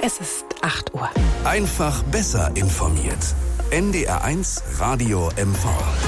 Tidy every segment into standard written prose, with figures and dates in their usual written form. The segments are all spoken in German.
Es ist 8 Uhr. Einfach besser informiert. NDR1 Radio MV.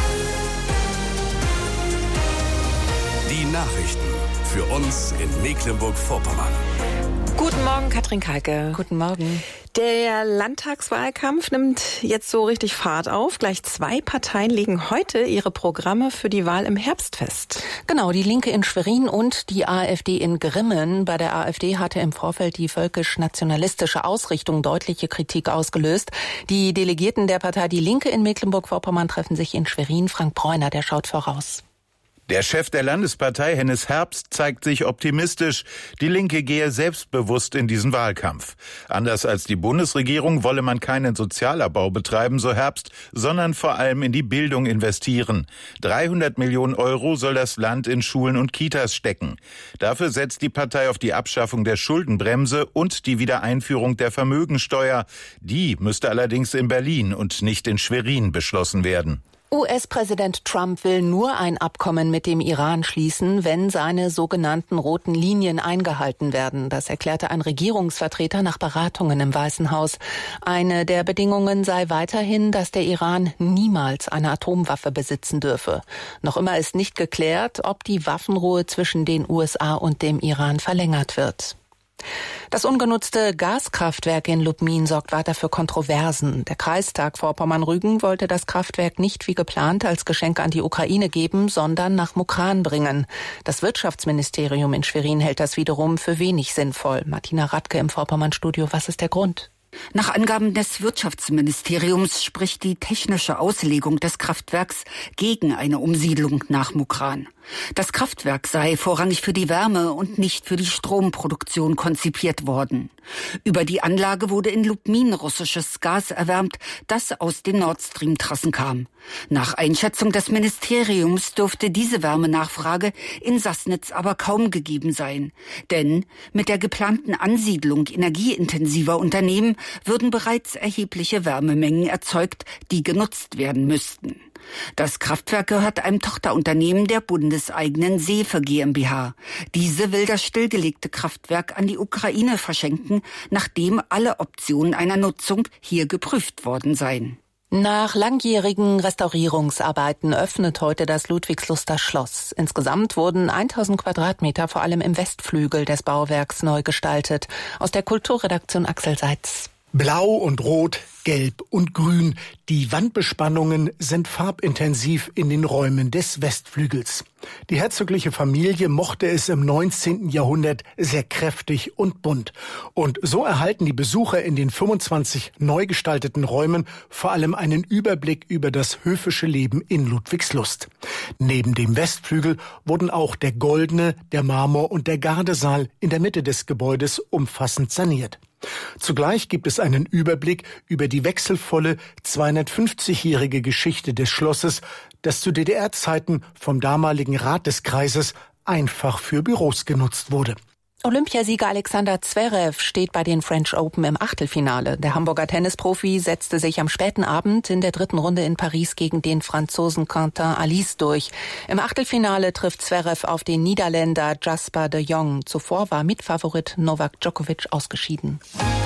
Die Nachrichten für uns in Mecklenburg-Vorpommern. Guten Morgen, Katrin Kalke. Guten Morgen. Der Landtagswahlkampf nimmt jetzt so richtig Fahrt auf. Gleich 2 Parteien legen heute ihre Programme für die Wahl im Herbst fest. Genau, die Linke in Schwerin und die AfD in Grimmen. Bei der AfD hatte im Vorfeld die völkisch-nationalistische Ausrichtung deutliche Kritik ausgelöst. Die Delegierten der Partei Die Linke in Mecklenburg-Vorpommern treffen sich in Schwerin. Frank Bräuner, der schaut voraus. Der Chef der Landespartei, Hennes Herbst, zeigt sich optimistisch. Die Linke gehe selbstbewusst in diesen Wahlkampf. Anders als die Bundesregierung wolle man keinen Sozialabbau betreiben, so Herbst, sondern vor allem in die Bildung investieren. 300 Millionen Euro soll das Land in Schulen und Kitas stecken. Dafür setzt die Partei auf die Abschaffung der Schuldenbremse und die Wiedereinführung der Vermögensteuer. Die müsste allerdings in Berlin und nicht in Schwerin beschlossen werden. US-Präsident Trump will nur ein Abkommen mit dem Iran schließen, wenn seine sogenannten roten Linien eingehalten werden. Das erklärte ein Regierungsvertreter nach Beratungen im Weißen Haus. Eine der Bedingungen sei weiterhin, dass der Iran niemals eine Atomwaffe besitzen dürfe. Noch immer ist nicht geklärt, ob die Waffenruhe zwischen den USA und dem Iran verlängert wird. Das ungenutzte Gaskraftwerk in Lubmin sorgt weiter für Kontroversen. Der Kreistag Vorpommern-Rügen wollte das Kraftwerk nicht wie geplant als Geschenk an die Ukraine geben, sondern nach Mukran bringen. Das Wirtschaftsministerium in Schwerin hält das wiederum für wenig sinnvoll. Martina Radke im Vorpommern-Studio, was ist der Grund? Nach Angaben des Wirtschaftsministeriums spricht die technische Auslegung des Kraftwerks gegen eine Umsiedlung nach Mukran. Das Kraftwerk sei vorrangig für die Wärme und nicht für die Stromproduktion konzipiert worden. Über die Anlage wurde in Lubmin russisches Gas erwärmt, das aus den Nord Stream-Trassen kam. Nach Einschätzung des Ministeriums dürfte diese Wärmenachfrage in Sassnitz aber kaum gegeben sein. Denn mit der geplanten Ansiedlung energieintensiver Unternehmen würden bereits erhebliche Wärmemengen erzeugt, die genutzt werden müssten. Das Kraftwerk gehört einem Tochterunternehmen der bundeseigenen Seefe GmbH. Diese will das stillgelegte Kraftwerk an die Ukraine verschenken, nachdem alle Optionen einer Nutzung hier geprüft worden seien. Nach langjährigen Restaurierungsarbeiten öffnet heute das Ludwigsluster Schloss. Insgesamt wurden 1000 Quadratmeter vor allem im Westflügel des Bauwerks neu gestaltet. Aus der Kulturredaktion Axel Seitz. Blau und Rot, Gelb und Grün. Die Wandbespannungen sind farbintensiv in den Räumen des Westflügels. Die herzogliche Familie mochte es im 19. Jahrhundert sehr kräftig und bunt. Und so erhalten die Besucher in den 25 neu gestalteten Räumen vor allem einen Überblick über das höfische Leben in Ludwigslust. Neben dem Westflügel wurden auch der Goldene, der Marmor und der Gardesaal in der Mitte des Gebäudes umfassend saniert. Zugleich gibt es einen Überblick über die wechselvolle 250-jährige Geschichte des Schlosses, das zu DDR-Zeiten vom damaligen Rat des Kreises einfach für Büros genutzt wurde. Olympiasieger Alexander Zverev steht bei den French Open im Achtelfinale. Der Hamburger Tennisprofi setzte sich am späten Abend in der 3. Runde in Paris gegen den Franzosen Quentin Alice durch. Im Achtelfinale trifft Zverev auf den Niederländer Jasper de Jong. Zuvor war Mitfavorit Novak Djokovic ausgeschieden.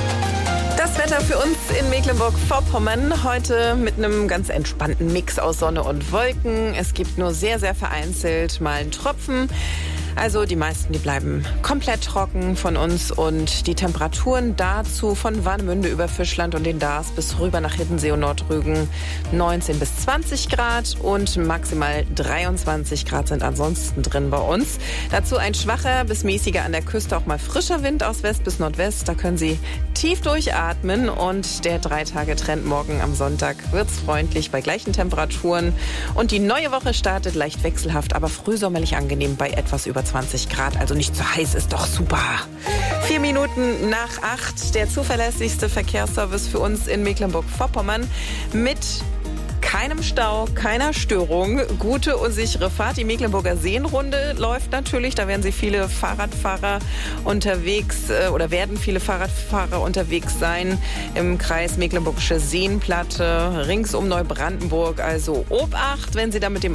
Das Wetter für uns in Mecklenburg-Vorpommern heute mit einem ganz entspannten Mix aus Sonne und Wolken. Es gibt nur sehr, sehr vereinzelt mal einen Tropfen. Also die meisten, die bleiben komplett trocken von uns und die Temperaturen dazu von Warnemünde über Fischland und den Dars bis rüber nach Hiddensee und Nordrügen 19 bis 20 Grad und maximal 23 Grad sind ansonsten drin bei uns. Dazu ein schwacher bis mäßiger an der Küste, auch mal frischer Wind aus West bis Nordwest. Da können Sie tief durchatmen und der 3-Tage-Trend morgen am Sonntag wird's freundlich bei gleichen Temperaturen und die neue Woche startet leicht wechselhaft, aber frühsommerlich angenehm bei etwas über 20 Grad, also nicht zu heiß, ist doch super. 4 Minuten nach 8, der zuverlässigste Verkehrsservice für uns in Mecklenburg-Vorpommern mit keinem Stau, keiner Störung, gute und sichere Fahrt. Die Mecklenburger Seenrunde läuft natürlich, da werden Sie viele Fahrradfahrer unterwegs oder werden viele Fahrradfahrer unterwegs sein im Kreis Mecklenburgische Seenplatte, rings um Neubrandenburg. Also Obacht, wenn Sie da mit dem